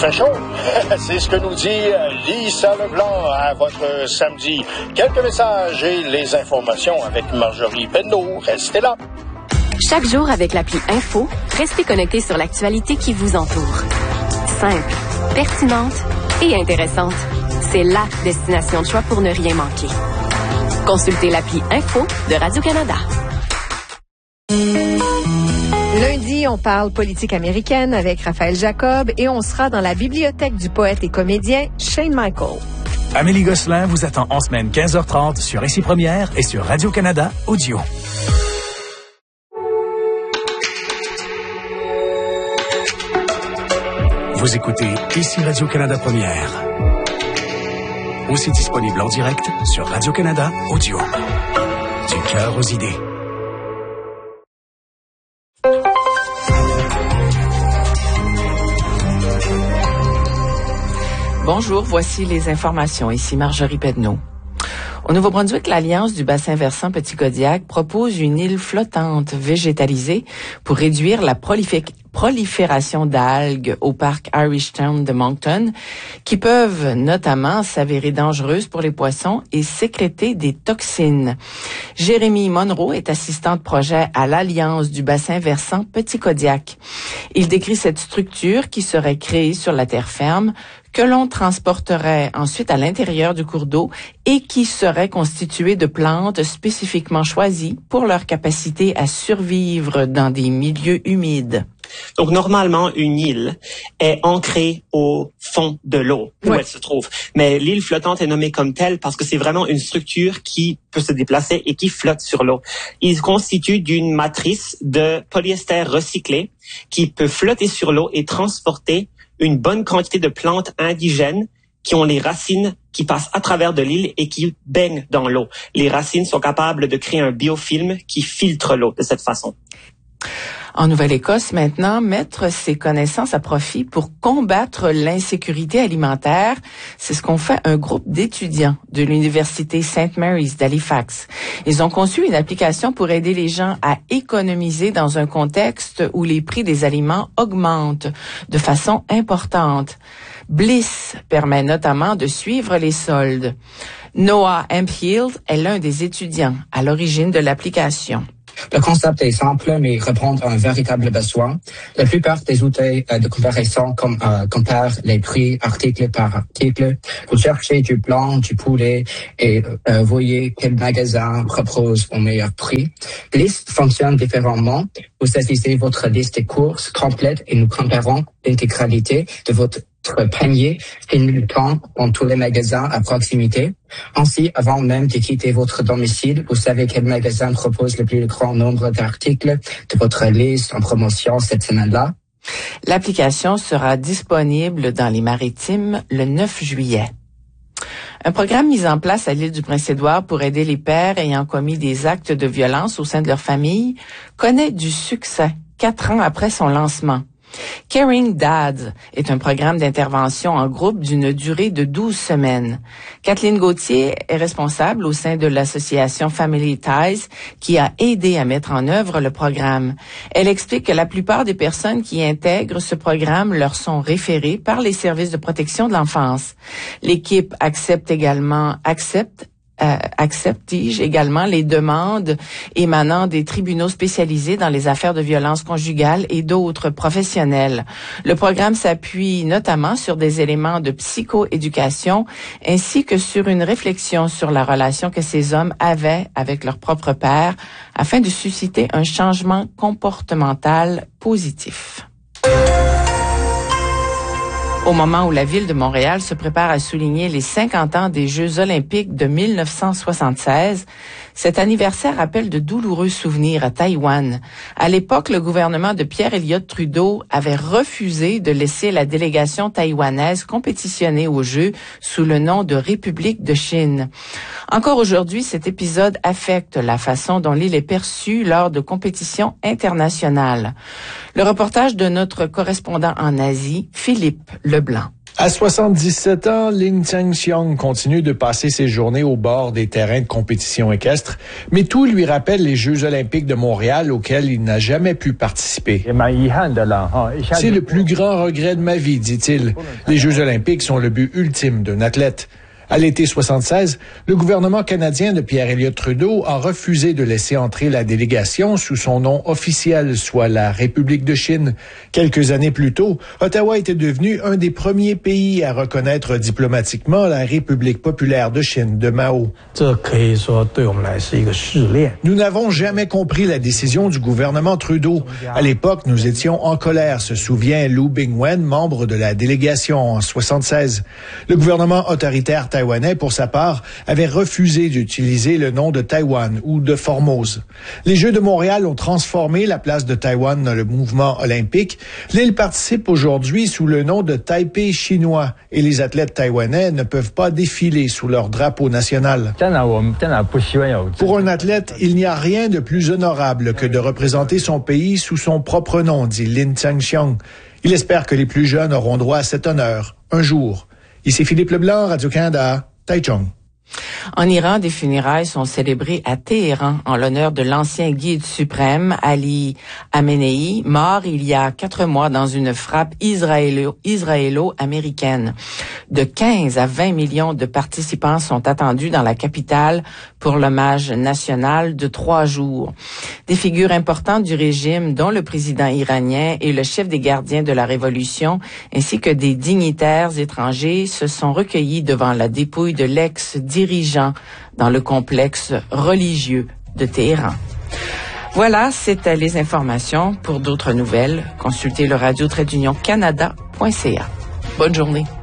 fait chaud. C'est ce que nous dit Lisa Leblanc à votre samedi. Quelques messages et les informations avec Marjorie Penneau. Restez là. Chaque jour avec l'appli Info, restez connecté sur l'actualité qui vous entoure. Simple, pertinente et intéressante. C'est la destination de choix pour ne rien manquer. Consultez l'appli Info de Radio-Canada. Lundi, on parle politique américaine avec Raphaël Jacob et on sera dans la bibliothèque du poète et comédien Shane Michael. Amélie Gosselin vous attend en semaine 15h30 sur Ici Première et sur Radio-Canada Audio. Vous écoutez Ici Radio-Canada Première. Aussi disponible en direct sur Radio-Canada Audio. Du cœur aux idées. Bonjour, voici les informations. Ici Marjorie Penneau. Au Nouveau-Brunswick, l'Alliance du bassin versant Petit-Kodiak propose une île flottante végétalisée pour réduire la prolifération d'algues au parc Irishtown de Moncton, qui peuvent notamment s'avérer dangereuses pour les poissons et sécréter des toxines. Jérémy Monroe est assistant de projet à l'Alliance du bassin versant Petit-Kodiak. Il décrit cette structure qui serait créée sur la terre ferme, que l'on transporterait ensuite à l'intérieur du cours d'eau et qui serait constituée de plantes spécifiquement choisies pour leur capacité à survivre dans des milieux humides. Donc, normalement, une île est ancrée au fond de l'eau où elle se trouve. Mais l'île flottante est nommée comme telle parce que c'est vraiment une structure qui peut se déplacer et qui flotte sur l'eau. Il constitue d'une matrice de polyester recyclé qui peut flotter sur l'eau et transporter une bonne quantité de plantes indigènes qui ont les racines qui passent à travers de l'île et qui baignent dans l'eau. Les racines sont capables de créer un biofilm qui filtre l'eau de cette façon. En Nouvelle-Écosse, maintenant, mettre ses connaissances à profit pour combattre l'insécurité alimentaire, c'est ce qu'ont fait un groupe d'étudiants de l'Université St. Mary's d'Halifax. Ils ont conçu une application pour aider les gens à économiser dans un contexte où les prix des aliments augmentent de façon importante. Bliss permet notamment de suivre les soldes. Noah Hemphill est l'un des étudiants à l'origine de l'application. Le concept est simple, mais répond à un véritable besoin. La plupart des outils de comparaison comparent les prix article par article. Vous cherchez du blanc, du poulet et voyez quel magasin propose au meilleur prix. Liste fonctionne différemment. Vous saisissez votre liste de courses complète et nous comparons l'intégralité de votre panier simultan dans tous les magasins à proximité. Ainsi, avant même de quitter votre domicile, vous savez quel magasin propose le plus grand nombre d'articles de votre liste en promotion cette semaine-là. L'application sera disponible dans les Maritimes le 9 juillet. Un programme mis en place à l'île du Prince-Édouard pour aider les pères ayant commis des actes de violence au sein de leur famille connaît du succès 4 ans après son lancement. Caring Dads est un programme d'intervention en groupe d'une durée de 12 semaines. Kathleen Gauthier est responsable au sein de l'association Family Ties qui a aidé à mettre en œuvre le programme. Elle explique que la plupart des personnes qui intègrent ce programme leur sont référées par les services de protection de l'enfance. L'équipe accepte également les demandes émanant des tribunaux spécialisés dans les affaires de violence conjugale et d'autres professionnels. Le programme s'appuie notamment sur des éléments de psychoéducation ainsi que sur une réflexion sur la relation que ces hommes avaient avec leur propre père afin de susciter un changement comportemental positif. Au moment où la ville de Montréal se prépare à souligner les 50 ans des Jeux olympiques de 1976, cet anniversaire rappelle de douloureux souvenirs à Taïwan. À l'époque, le gouvernement de Pierre Elliott Trudeau avait refusé de laisser la délégation taïwanaise compétitionner aux Jeux sous le nom de République de Chine. Encore aujourd'hui, cet épisode affecte la façon dont l'île est perçue lors de compétitions internationales. Le reportage de notre correspondant en Asie, Philippe Leblanc. À 77 ans, Lin Cheng-Xiong continue de passer ses journées au bord des terrains de compétition équestre, mais tout lui rappelle les Jeux olympiques de Montréal auxquels il n'a jamais pu participer. C'est le plus grand regret de ma vie, dit-il. Les Jeux olympiques sont le but ultime d'un athlète. À l'été 76, le gouvernement canadien de Pierre Elliott Trudeau a refusé de laisser entrer la délégation sous son nom officiel, soit la République de Chine. Quelques années plus tôt, Ottawa était devenu un des premiers pays à reconnaître diplomatiquement la République populaire de Chine de Mao. Nous n'avons jamais compris la décision du gouvernement Trudeau. À l'époque, nous étions en colère, se souvient Lu Bingwen, membre de la délégation en 76. Le gouvernement autoritaire taïwanais, pour sa part, avait refusé d'utiliser le nom de Taïwan ou de Formose. Les Jeux de Montréal ont transformé la place de Taïwan dans le mouvement olympique. L'île participe aujourd'hui sous le nom de Taipei chinois et les athlètes taïwanais ne peuvent pas défiler sous leur drapeau national. Pour un athlète, il n'y a rien de plus honorable que de représenter son pays sous son propre nom, dit Lin Cheng-Xiong. Il espère que les plus jeunes auront droit à cet honneur un jour. Ici Philippe Leblanc, Radio-Canada, Taichung. En Iran, des funérailles sont célébrées à Téhéran en l'honneur de l'ancien guide suprême Ali Khamenei, mort il y a 4 mois dans une frappe israélo-américaine. De 15 à 20 millions de participants sont attendus dans la capitale pour l'hommage national de 3 jours. Des figures importantes du régime, dont le président iranien et le chef des gardiens de la révolution, ainsi que des dignitaires étrangers, se sont recueillis devant la dépouille de l'ex-dirigeant dans le complexe religieux de Téhéran. Voilà, c'était les informations. Pour d'autres nouvelles, consultez le radio-canada.ca. Bonne journée.